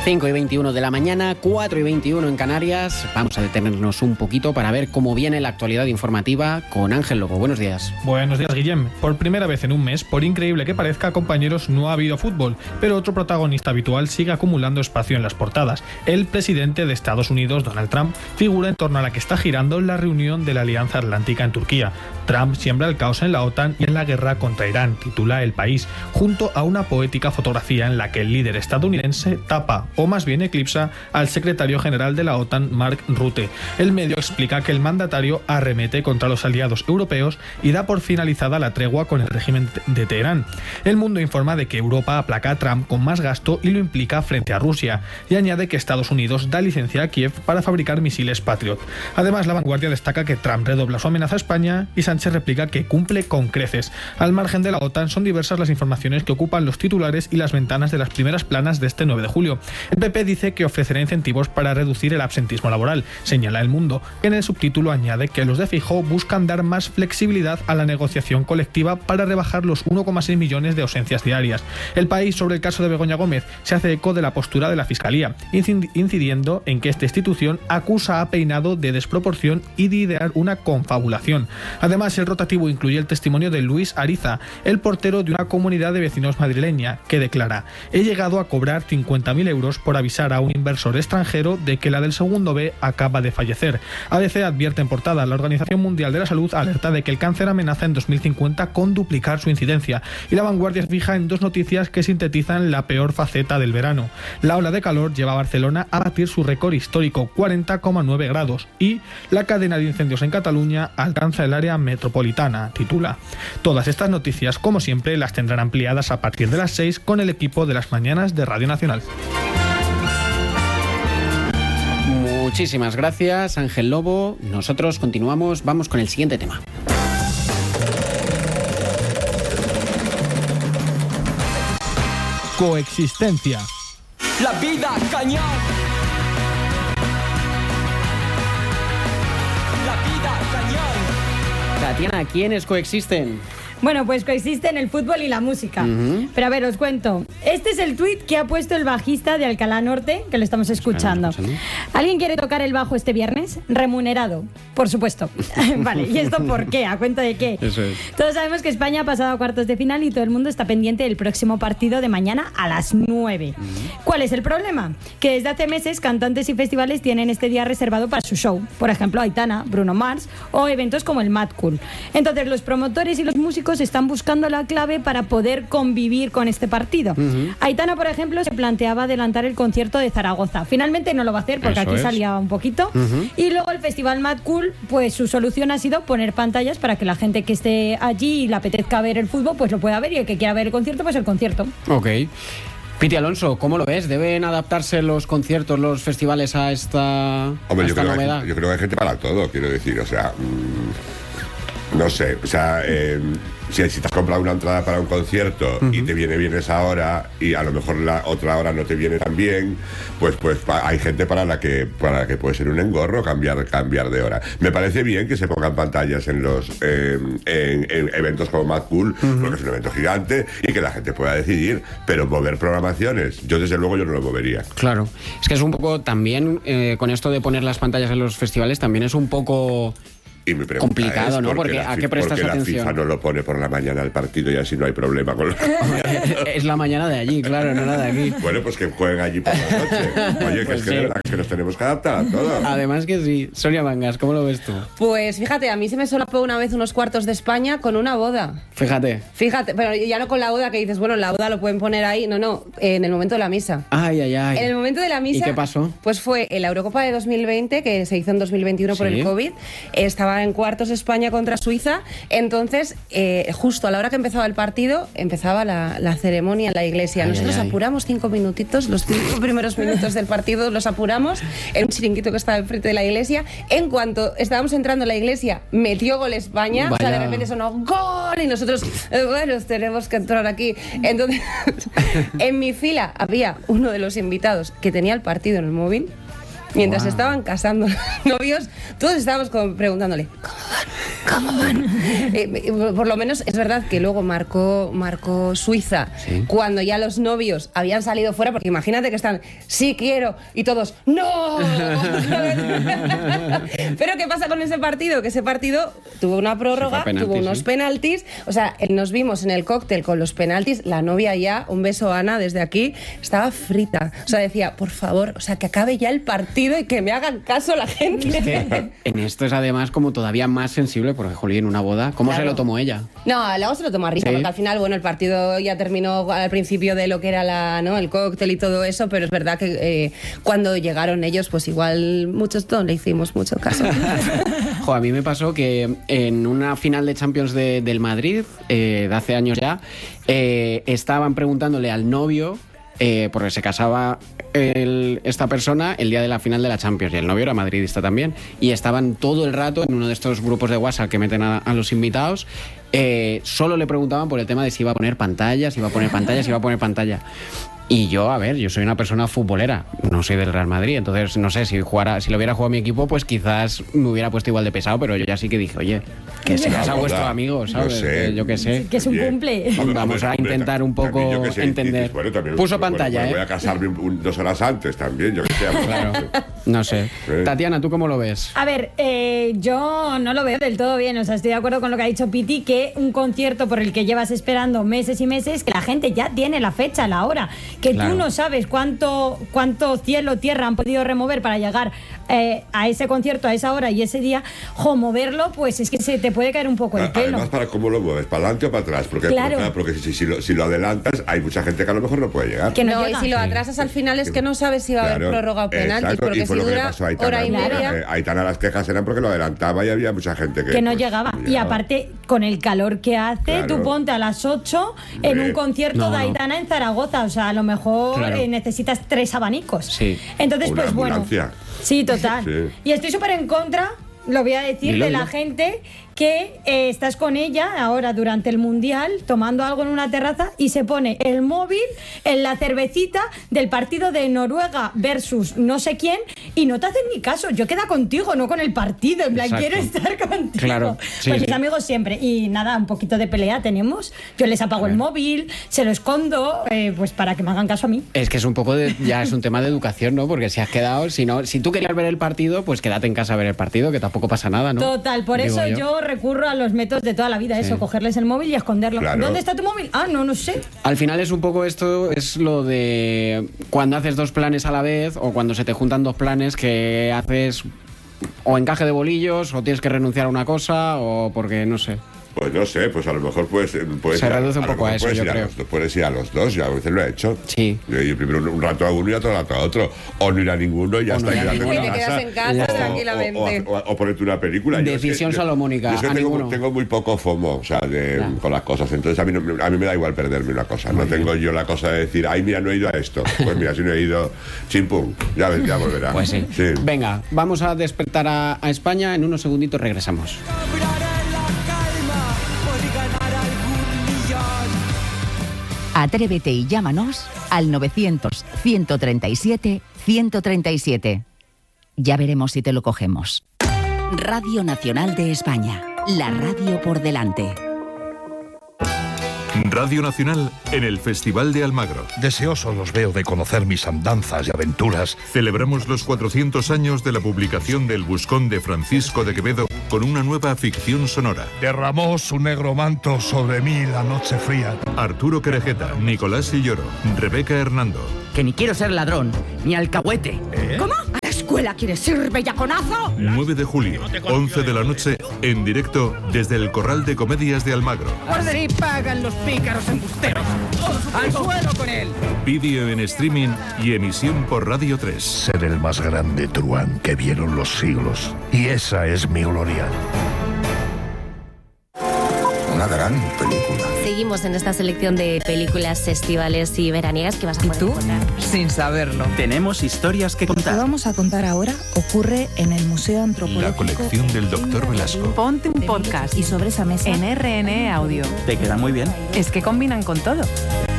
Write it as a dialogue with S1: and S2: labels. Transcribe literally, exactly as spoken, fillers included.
S1: cinco y veintiuno de la mañana, cuatro y veintiuno en Canarias. Vamos a detenernos un poquito para ver cómo viene la actualidad informativa con Ángel Lobo. Buenos días.
S2: Buenos días, Guillem. Por primera vez en un mes, por increíble que parezca, compañeros, no ha habido fútbol, pero otro protagonista habitual sigue acumulando espacio en las portadas. El presidente de Estados Unidos, Donald Trump, figura en torno a la que está girando la reunión de la Alianza Atlántica en Turquía. Trump siembra el caos en la OTAN y en la guerra contra Irán, titula El País, junto a una poética fotografía en la que el líder estadounidense tapa, o más bien eclipsa, al secretario general de la OTAN, Mark Rutte. El medio explica que el mandatario arremete contra los aliados europeos y da por finalizada la tregua con el régimen de Teherán. El Mundo informa de que Europa aplaca a Trump con más gasto y lo implica frente a Rusia, y añade que Estados Unidos da licencia a Kiev para fabricar misiles Patriot. Además, La Vanguardia destaca que Trump redobla su amenaza a España y Sánchez replica que cumple con creces. Al margen de la OTAN, son diversas las informaciones que ocupan los titulares y las ventanas de las primeras planas de este nueve de julio. El P P dice que ofrecerá incentivos para reducir el absentismo laboral. Señala El Mundo, que en el subtítulo añade que los de Feijóo buscan dar más flexibilidad a la negociación colectiva para rebajar los uno coma seis millones de ausencias diarias. El País, sobre el caso de Begoña Gómez, se hace eco de la postura de la Fiscalía, incidiendo en que esta institución acusa a Peinado de desproporción y de idear una confabulación. Además, el rotativo incluye el testimonio de Luis Ariza, el portero de una comunidad de vecinos madrileña, que declara: he llegado a cobrar cincuenta mil euros por avisar a un inversor extranjero de que la del segundo B acaba de fallecer. A B C advierte en portada: la Organización Mundial de la Salud alerta de que el cáncer amenaza en dos mil cincuenta con duplicar su incidencia, y La Vanguardia fija en dos noticias que sintetizan la peor faceta del verano. La ola de calor lleva a Barcelona a batir su récord histórico, cuarenta coma nueve grados, y la cadena de incendios en Cataluña alcanza el área metropolitana, titula. Todas estas noticias, como siempre, las tendrán ampliadas a partir de las seis con el equipo de las mañanas de Radio Nacional.
S1: Muchísimas gracias, Ángel Lobo. Nosotros continuamos, vamos con el siguiente tema.
S2: Coexistencia.
S3: La vida cañón. La vida cañón.
S1: Tatiana, ¿quiénes coexisten?
S4: Bueno, pues coexisten el fútbol y la música. Uh-huh. Pero a ver, os cuento. Este es el tuit que ha puesto el bajista de Alcalá Norte, que lo estamos escuchando. ¿Alguien quiere tocar el bajo este viernes? Remunerado, por supuesto. Vale, ¿y esto por qué? ¿A cuenta de qué?
S1: Eso es.
S4: Todos sabemos que España ha pasado a cuartos de final y todo el mundo está pendiente del próximo partido de mañana a las nueve. Uh-huh. ¿Cuál es el problema? Que desde hace meses cantantes y festivales tienen este día reservado para su show. Por ejemplo, Aitana, Bruno Mars o eventos como el Mad Cool. Entonces, los promotores y los músicos están buscando la clave para poder convivir con este partido. Uh-huh. Aitana, por ejemplo, se planteaba adelantar el concierto de Zaragoza. Finalmente no lo va a hacer porque Eso aquí es. salía un poquito. Uh-huh. Y luego el festival Mad Cool, pues su solución ha sido poner pantallas para que la gente que esté allí y le apetezca ver el fútbol, pues lo pueda ver, y el que quiera ver el concierto, pues el concierto.
S1: Ok. Piti Alonso, ¿cómo lo ves? ¿Deben adaptarse los conciertos, los festivales a esta,
S5: Hombre,
S1: a
S5: yo
S1: esta
S5: creo
S1: novedad?
S5: Que, yo creo que hay gente para todo, quiero decir, o sea... Mmm, no sé, o sea... Eh, Si, si te has comprado una entrada para un concierto uh-huh. y te viene bien esa hora y a lo mejor la otra hora no te viene tan bien, pues pues pa, hay gente para la que para la que puede ser un engorro cambiar cambiar de hora. Me parece bien que se pongan pantallas en los eh, en, en eventos como Mad Cool, uh-huh. porque es un evento gigante y que la gente pueda decidir, pero mover programaciones, yo desde luego yo no lo movería.
S1: Claro, es que es un poco también eh, con esto de poner las pantallas en los festivales también es un poco...
S5: Y mi
S1: complicado,
S5: es
S1: ¿no? Porque
S5: la,
S1: ¿a qué prestas
S5: porque
S1: atención?
S5: La FIFA no lo pone por la mañana al partido y así no hay problema con lo...
S1: Es la mañana de allí, claro, no la de aquí.
S5: Bueno, pues que jueguen allí por la noche. Oye, que
S1: pues
S5: es que
S1: sí.
S5: de verdad que nos tenemos que adaptar a todo.
S1: Además que sí. Sonia Mangas, ¿cómo lo ves tú?
S6: Pues fíjate, a mí se me solapó una vez unos cuartos de España con una boda.
S1: Fíjate.
S6: Fíjate, pero ya no con la boda que dices, bueno, la boda lo pueden poner ahí. No, no, en el momento de la misa.
S1: Ay, ay, ay.
S6: En el momento de la misa.
S1: ¿Y qué pasó?
S6: Pues fue en la Eurocopa de dos mil veinte, que se hizo en dos mil veintiuno por ¿Sí? el COVID. Estaba en cuartos España contra Suiza. Entonces, eh, justo a la hora que empezaba el partido, empezaba la, la ceremonia en la iglesia. Ay, Nosotros ay, apuramos cinco minutitos, los cinco primeros minutos del partido los apuramos en un chiringuito que estaba enfrente de la iglesia. En cuanto estábamos entrando en la iglesia, metió gol España. Vaya. O sea, de repente sonó ¡gol! Y nosotros, eh, bueno, tenemos que entrar aquí. Entonces, en mi fila había uno de los invitados que tenía el partido en el móvil. Mientras wow. estaban casando los novios, todos estábamos como preguntándole, ¿cómo van? eh, por lo menos es verdad que luego marcó, marcó Suiza
S1: ¿Sí?
S6: cuando ya los novios habían salido fuera, porque imagínate que están, sí quiero, y todos, ¡no! Pero ¿qué pasa con ese partido? Que ese partido tuvo una prórroga,
S1: penaltis,
S6: tuvo unos
S1: ¿sí?
S6: penaltis, o sea, nos vimos en el cóctel con los penaltis, la novia ya, un beso Ana desde aquí, estaba frita, o sea, decía, por favor, o sea, que acabe ya el partido y que me hagan caso la gente.
S1: Es que en esto es además como todavía más sensible, porque Juli, en una boda, ¿cómo
S6: Claro.
S1: se lo tomó ella?
S6: No, luego se lo tomó a risa,
S1: ¿Sí?
S6: porque al final, bueno, el partido ya terminó al principio de lo que era la, ¿no? el cóctel y todo eso, pero es verdad que eh, cuando llegaron ellos, pues igual muchos no le hicimos mucho caso.
S1: Jo, a mí me pasó que en una final de Champions de- del Madrid, eh, de hace años ya, eh, estaban preguntándole al novio, eh, porque se casaba el- esta persona el día de la final de la Champions, y el novio era madridista también, y estaban todo el rato en uno de estos grupos de WhatsApp que meten a, a los invitados, eh, solo le preguntaban por el tema de si iba a poner pantalla, si iba a poner pantalla, si iba a poner pantalla. Y yo, a ver, yo soy una persona futbolera, no soy del Real Madrid, entonces no sé, si jugara, si lo hubiera jugado mi equipo, pues quizás me hubiera puesto igual de pesado, pero yo ya sí que dije, oye, que se casa
S5: boda,
S1: vuestro amigo,
S5: no
S1: ¿sabes?
S5: sé.
S1: Que yo qué sé.
S4: Que es un
S5: Oye,
S4: cumple.
S5: hombre,
S1: Vamos a
S5: hombre,
S1: intentar un
S5: también
S1: poco
S5: yo que sé,
S1: entender.
S5: dices, bueno, también,
S1: Puso
S5: bueno,
S1: pantalla,
S5: bueno,
S1: ¿eh?
S5: Voy a casarme un- un- dos horas antes también, yo que sé.
S1: Claro, no sé.
S5: Sí.
S1: Tatiana, ¿tú cómo lo ves?
S4: A ver, eh, yo no lo veo del todo bien, o sea, estoy de acuerdo con lo que ha dicho Piti, que un concierto por el que llevas esperando meses y meses, que la gente ya tiene la fecha, la hora, que
S1: Claro.
S4: tú no sabes cuánto, cuánto cielo, tierra han podido remover para llegar eh, a ese concierto, a esa hora y ese día, jo, moverlo, pues es que se te puede caer un poco el pelo.
S5: Además, ¿para cómo lo mueves? ¿Para adelante o para atrás? Porque,
S4: Claro.
S5: porque, porque si, si, lo, si lo adelantas, hay mucha gente que a lo mejor no puede llegar.
S4: Que no
S6: No, y
S4: llega.
S6: si lo atrasas al final es que no sabes si va a haber
S5: Claro,
S6: prórroga o penaltis,
S5: exacto,
S6: porque
S5: y
S6: si
S5: fue lo que le
S6: dura
S5: pasó a Aitana.
S6: hora y
S4: Claro.
S6: media...
S5: Eh, Aitana, las quejas eran porque lo adelantaba y había mucha gente que...
S4: que no
S5: pues,
S4: llegaba. Y
S5: llegaba.
S4: aparte, con el calor que hace,
S5: Claro.
S4: tú ponte a las ocho en
S5: Hombre.
S4: un concierto
S1: No,
S4: de
S1: no.
S4: Aitana en Zaragoza. O sea, a lo mejor
S1: Claro.
S4: eh, necesitas tres abanicos.
S1: Sí.
S4: Entonces,
S5: O una
S4: pues bueno.
S5: ambulancia.
S4: Sí, total.
S5: Sí.
S4: Y estoy súper en contra, lo voy a decir,
S1: Dilo,
S4: de la
S1: dilo.
S4: gente que eh, estás con ella ahora durante el Mundial tomando algo en una terraza y se pone el móvil en la cervecita del partido de Noruega versus no sé quién y no te hacen ni caso. Yo queda contigo, no con el partido. En plan,
S1: Exacto.
S4: quiero estar contigo.
S1: Claro, sí,
S4: pues
S1: sí.
S4: mis amigos siempre. Y nada, un poquito de pelea tenemos. Yo les apago el móvil, se lo escondo, eh, pues para que me hagan caso a mí.
S1: Es que es un poco de, ya es un tema de educación, ¿no? Porque si has quedado, si no, si tú querías ver el partido, pues quédate en casa a ver el partido, que tampoco pasa nada, ¿no?
S4: Total, por
S1: Digo
S4: eso
S1: yo.
S4: yo. recurro a los métodos de toda la vida, eso, cogerles el móvil y esconderlo.
S5: Claro.
S4: ¿Dónde está tu móvil? Ah, no, no sé.
S1: Al final es un poco esto, es lo de cuando haces dos planes a la vez o cuando se te juntan dos planes que haces o encaje de bolillos o tienes que renunciar a una cosa o porque no sé.
S5: Pues no sé, pues a lo mejor puedes, puedes
S1: Se
S5: ir a-
S1: reduce un
S5: a lo
S1: poco a
S5: mejor
S1: eso,
S5: puedes
S1: yo
S5: ir a
S1: creo.
S5: los dos, puedes ir a los dos, yo a veces lo he hecho.
S1: Sí.
S5: Yo ir primero un, un rato a uno y otro rato a otro. O no ir a ninguno y ya
S1: O no
S5: está,
S1: ir a
S5: quedarte
S1: ninguno.
S5: en
S6: Y te
S5: casa.
S6: quedas en casa
S5: O-
S6: tranquilamente.
S5: O, o- o- o ponerte una película. Yo es que-
S1: Decisión
S5: yo-
S1: salomónica,
S5: Yo es que
S1: a
S5: tengo,
S1: ninguno.
S5: tengo muy poco FOMO, o sea, de-
S1: Claro.
S5: con las cosas. Entonces a mí, no- a mí me da igual perderme una cosa. No tengo yo la cosa de decir, ay, mira, no he ido a esto. Pues mira, si no he ido, chimpum, ya, ves, ya volverá.
S1: Pues sí.
S5: Sí.
S1: Venga, vamos a despertar a, a España, en unos segunditos regresamos.
S3: Cobraré la calma por ganar algún millón.
S7: Atrévete y llámanos al novecientos, ciento treinta y siete, ciento treinta y siete. Ya veremos si te lo cogemos. Radio Nacional de España. La radio por delante.
S8: Radio Nacional en el Festival de Almagro.
S9: Deseosos los veo de conocer mis andanzas y aventuras.
S8: Celebramos los cuatrocientos años de la publicación del Buscón de Francisco de Quevedo con una nueva ficción sonora.
S9: Derramó su negro manto sobre mí la noche fría.
S8: Arturo Querejeta, Nicolás Silloro, Rebeca Hernando.
S10: Que ni quiero ser ladrón, ni alcahuete.
S7: ¿Cómo? ¿A la escuela quieres ir, bellaconazo?
S8: nueve de julio, once de la noche, en directo desde el Corral de Comedias de Almagro.
S10: Guarden y pagan los pícaros embusteros. ¡Al suelo con él!
S8: Vídeo en streaming y emisión por Radio tres.
S9: Ser el más grande truán que vieron los siglos. Y esa es mi gloria.
S11: Una gran película.
S12: Seguimos en esta selección de películas estivales y veraniegas que vas a poder
S10: tú?
S12: encontrar.
S10: Sin saberlo.
S11: Tenemos historias que
S13: Lo que
S11: contar.
S13: vamos a contar ahora ocurre en el Museo Antropológico.
S8: La colección del doctor Velasco.
S14: Ponte un podcast
S13: Y sobre esa mesa
S14: en R N E Audio.
S11: Te quedan muy bien.
S14: Es que combinan con todo.